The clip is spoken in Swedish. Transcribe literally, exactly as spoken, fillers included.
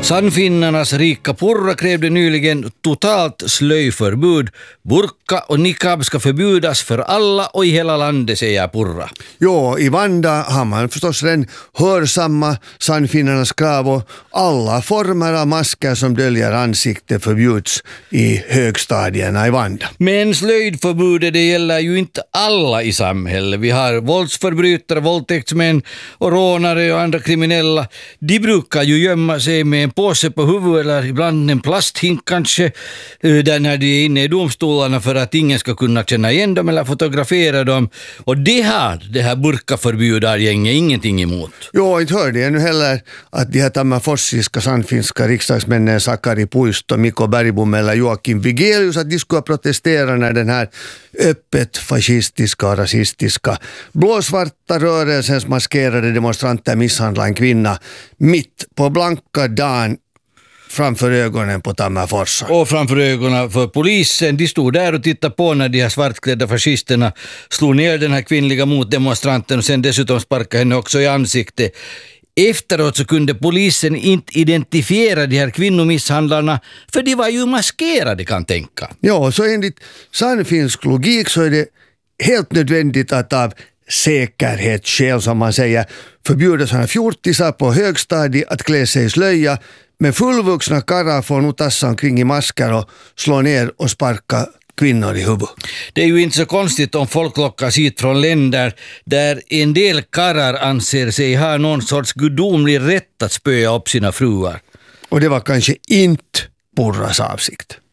Sannfinnarnas rika Purra krävde nyligen totalt slöjförbud. Burka och niqab ska förbjudas för alla och i hela landet, säger Purra. Jo, i Vanda har man förstås redan hörsamma Sannfinnarnas krav och alla former av masker som döljer ansikte förbjuds i högstadierna i Vanda. Men slöjdförbudet det gäller ju inte alla i samhället. Vi har våldsförbrytare, våldtäktsmän och rånare och andra kriminella. De brukar ju gömma sig med en påse på huvudet eller ibland en plasthink kanske, där när de är inne i domstolarna för att ingen ska kunna känna igen dem eller fotografera dem. Och det här, det här burkaförbjudargänget ingenting emot. Jo, inte hörde jag nu heller att de här tammerforsiska sannfinska riksdagsmännen Sakari Puisto, Mikko Bergbom eller Joakim Vigelius att de skulle protestera när den här öppet fascistiska och rasistiska blåsvarta rörelsens maskerade demonstranter misshandlade en kvinna mitt på blanka dagen framför ögonen på Tammerforsa. Och framför ögonen för polisen. De stod där och tittade på när de här svartklädda fascisterna slog ner den här kvinnliga motdemonstranten och sen dessutom sparkade henne också i ansiktet. Efteråt så kunde polisen inte identifiera de här kvinnomisshandlarna för de var ju maskerade, kan tänka. Ja, så enligt sannfinsk logik så är det helt nödvändigt att av säkerhetsskäl, som man säger, förbjuda sådana fjortisar på högstadiet att klä sig i slöja, men fullvuxna karlar får nog tassa omkring i masker och slå ner och sparka kvinnor i huvudet. Det är ju inte så konstigt om folk lockas hit från länder där en del karlar anser sig ha någon sorts gudomlig rätt att spöa upp sina fruar. Och det var kanske inte Purras avsikt.